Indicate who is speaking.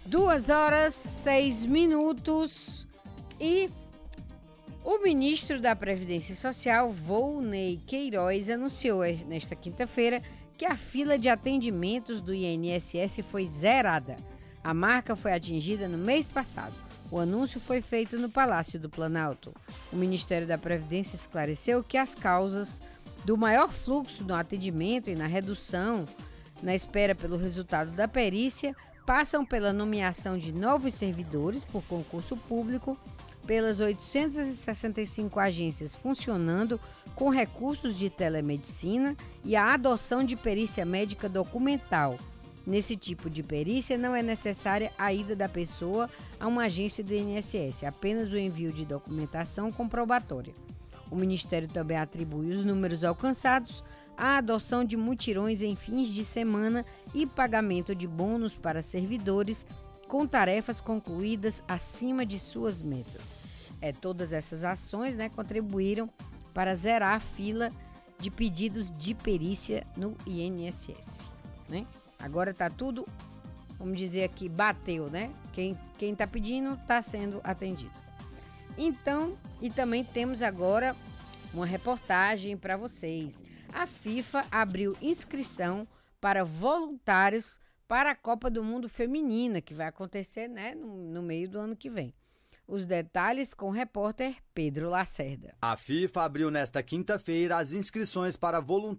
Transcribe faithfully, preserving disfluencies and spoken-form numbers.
Speaker 1: Duas horas, seis minutos e o ministro da Previdência Social, Volney Queiroz, anunciou nesta quinta-feira que a fila de atendimentos do I N S S foi zerada. A marca foi atingida no mês passado. O anúncio foi feito no Palácio do Planalto. O Ministério da Previdência esclareceu que as causas do maior fluxo no atendimento e na redução na espera pelo resultado da perícia passam pela nomeação de novos servidores por concurso público, pelas oitocentas e sessenta e cinco agências funcionando com recursos de telemedicina e a adoção de perícia médica documental. Nesse tipo de perícia não é necessária a ida da pessoa a uma agência do I N S S, apenas o envio de documentação comprobatória. O Ministério também atribui os números alcançados à adoção de mutirões em fins de semana e pagamento de bônus para servidores com tarefas concluídas acima de suas metas. É, todas essas ações, né, contribuíram para zerar a fila de pedidos de perícia no I N S S. Né? Agora está tudo, vamos dizer aqui, bateu, né? Quem quem está pedindo está sendo atendido. Então, e também temos agora uma reportagem para vocês. A FIFA abriu inscrição para voluntários para a Copa do Mundo Feminina, que vai acontecer, né, no, no meio do ano que vem. Os detalhes com o repórter Pedro Lacerda.
Speaker 2: A FIFA abriu nesta quinta-feira as inscrições para voluntários